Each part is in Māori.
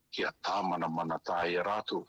kia tāmana mana tā e rātou,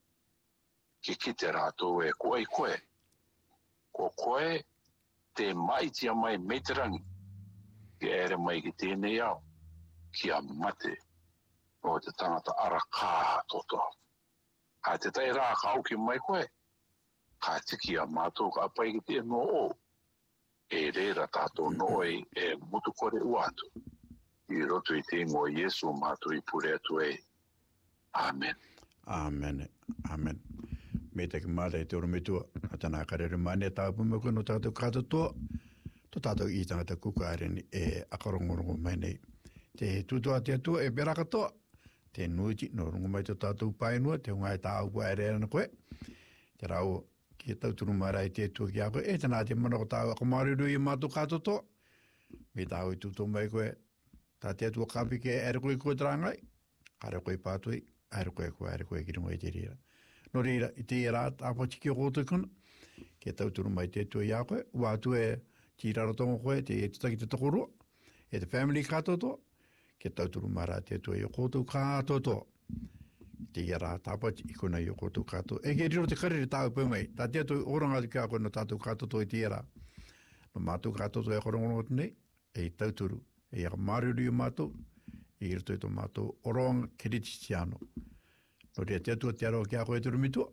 ki kite rātou e koe, ko koe te mai tia mai meterangi, ki ere mai ki tēnei au, kia mate o te tangata ara kā toto. Ka te tai rā ka auki mai koe, ka tiki a mātou ka apai ki te no o, e reira tātou noi e mutu kore uatu. I roto i te ingo Yesu mātou i pure atu e. Amen. Amen. Amen. Me te ki mara i te urumitua, a tana karere mane tāpu me koe no tātou kātotoa, to tātou i tangata kukaareni e akarongorongo mai nei. Te tutua te atua e berakatoa, te nuiti no rungu mai to tātou painua, te ungai tāu kua e reana koe, te rau ki tau turu mara i te atua ki a koe, e tana te mana ko tāu ako mariru i mātou kātotoa, me tāu i tuto mai koe, tā te atua kāpike e ere koe koe tarangai, kare koe pātui, ere koe ki rungu i te rira. No reira, i te rā, tāpua tiki o kōtoi kuna, ke tau turu mai te atua i a koe, ua atu e tīraro tongo koe, te e tutaki te tokorua, e te family kātotoa, ke tau turu mara te atua i o kōtou kātotoa. Te rā, tāpua i kuna i o kōtou kātotoa. E ke riro te karere tāu pēu mai, tā te atua oranga atu kia koe no tātou kātotoa i te rā. No mātou kātotoa e korongorongo nei, e tau turu, e aka maruru i mātou, i rito i tō mātou oronga kiritiano. No rea te atua te aroa kia koe turu mitua.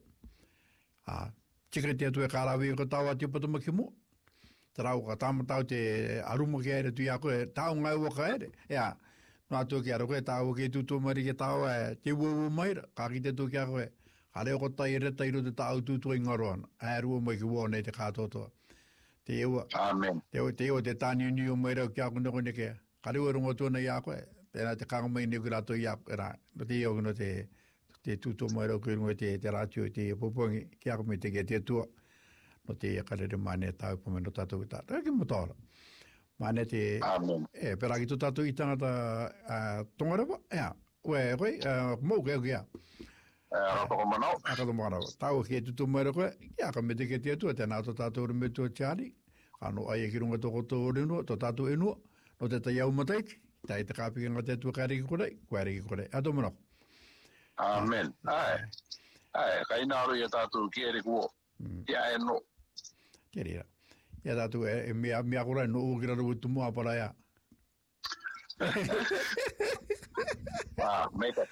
Tika te atua e kārawi ko tāua te patamaki mua. Te rau ka tāmatau te aruma ki ere tui a koe, tāu ngai waka ere. Ea, no atua ki aro koe, tāua ki tūtua mari ki tāua e te uaua maira, ka ki te atua ki a koe. Ka reo ko tai reta i rote tāu tūtua i ngaroana. A rua mai ki ua nei te kātotoa. Te eua. Amen. Te eua te tāni uni o maira ki a kone kone kea. Ka reo rungo tūna i a koe. Pēnā te kāngamai ni ki rato i a koe. No te eua kino te tūtua maira o kua te rātio, te popongi, ki a kome te ke te tua. No te karere mane tāu pome no tātou i tātou. Raki mo tāra. Mane te... Amen. Pera ki tō tātou i tangata tongarewa. Ea, koe, mou kea kia. Rapako manau. Akato manau. Tāu ke tutu maira koe, kia ka me te ke te atua, tēnā tō tātou ore me tō tiari. Kano ai e ki runga tō koto ore nua, tō tātou e nua. No te tai au mataiki, tai te kāpiki ngā te atua kare ki korei, kare ki korei. Ato manau. Amen. Ai, kai nāro i a tātou ki ere kuo. Ia e no. Kerira. Ia tātou e mea korai no ukira rau tu mua para ia. Meita.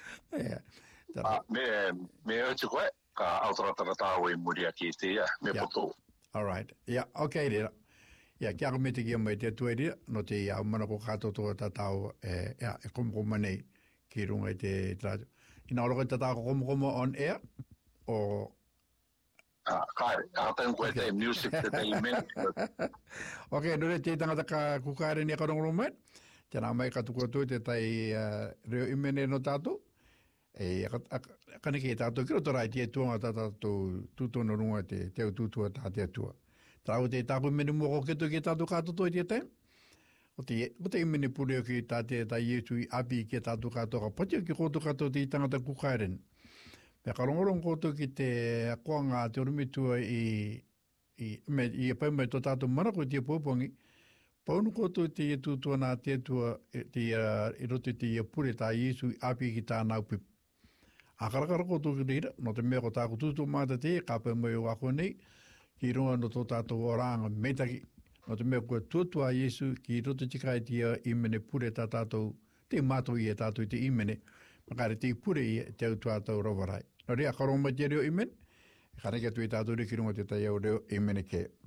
Me atu koe, ka autoratara tāu i muria ki te ia, me poto. All right. Ia, okay, rira. Ia, kia ko me te kia mai te atu e rira, no te ia umana ko kātotoa tā tāu e komokoma nei ki runga i te tātou. Ina oro koe tātā kokomokoma on air, o... Kai, tātou koe te music te te imen. Ok, nore te tangata ka kukaere ni akarongoro mai. Tēnā mai ka tuku atu te tai reo imene no tātou. Kaneke tātou kiro torai te tuanga tātou tūtono runga te teo tūtua tā te atua. Tāu te tāku imene moko keto ki tātou kātoto i te tai. O te imene pureo ki tā te tai Yesu i api ki tātou kātoka. Pati ki koto kātou te tangata kukaere ni. Me karongorong koto ki te koanga te orumitua i paumai tō tātou manako i te pōpongi, paunu koto te tūtua nā te tua i roto te pure tā Yesu i api ki tā nau pipu. A karakara koto ki reira, no te mea ko tāku tūtua māta te, ka paumai o ako nei, ki runga no tō tātou oranga meitaki, no te mea ko tūtua Yesu ki roto tikai tia imene pure tā tātou, te mātou i e tātou i te imene, makare te pure i te au tātou rawarai. No rea, karoma te reo imen, kareke tui tātou reki runga te tai au reo imene ke.